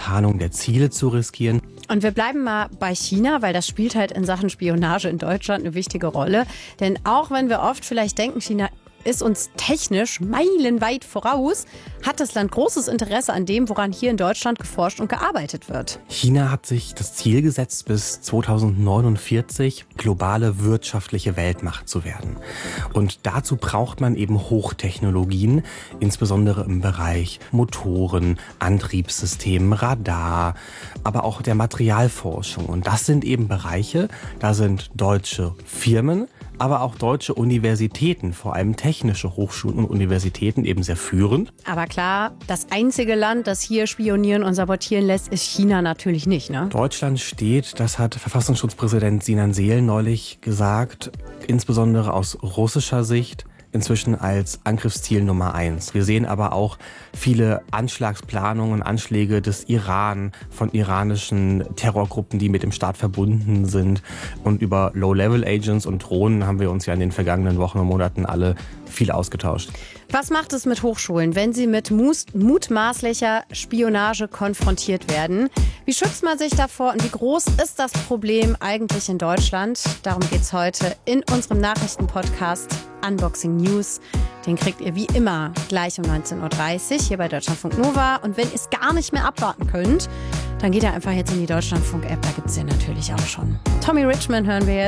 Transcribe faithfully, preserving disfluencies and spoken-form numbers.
Tarnung der Ziele zu riskieren. Und wir bleiben mal bei China, weil das spielt halt in Sachen Spionage in Deutschland eine wichtige Rolle. Denn auch wenn wir oft vielleicht denken, China ist uns technisch meilenweit voraus, hat das Land großes Interesse an dem, woran hier in Deutschland geforscht und gearbeitet wird. China hat sich das Ziel gesetzt, bis zweitausendneunundvierzig globale wirtschaftliche Weltmacht zu werden. Und dazu braucht man eben Hochtechnologien, insbesondere im Bereich Motoren, Antriebssystemen, Radar, aber auch der Materialforschung. Und das sind eben Bereiche, da sind deutsche Firmen, aber auch deutsche Universitäten, vor allem technische Hochschulen und Universitäten, eben sehr führend. Aber klar, das einzige Land, das hier spionieren und sabotieren lässt, ist China natürlich nicht, ne? Deutschland steht, das hat Verfassungsschutzpräsident Sinan Seel neulich gesagt, insbesondere aus russischer Sicht, inzwischen als Angriffsziel Nummer eins. Wir sehen aber auch viele Anschlagsplanungen, Anschläge des Iran, von iranischen Terrorgruppen, die mit dem Staat verbunden sind. Und über Low-Level-Agents und Drohnen haben wir uns ja in den vergangenen Wochen und Monaten alle viel ausgetauscht. Was macht es mit Hochschulen, wenn sie mit mutmaßlicher Spionage konfrontiert werden? Wie schützt man sich davor und wie groß ist das Problem eigentlich in Deutschland? Darum geht es heute in unserem Nachrichtenpodcast Unboxing News. Den kriegt ihr wie immer gleich um neunzehn Uhr dreißig hier bei Deutschlandfunk Nova. Und wenn ihr es gar nicht mehr abwarten könnt, dann geht ihr einfach jetzt in die Deutschlandfunk-App. Da gibt es den natürlich auch schon. Tommy Richman hören wir jetzt.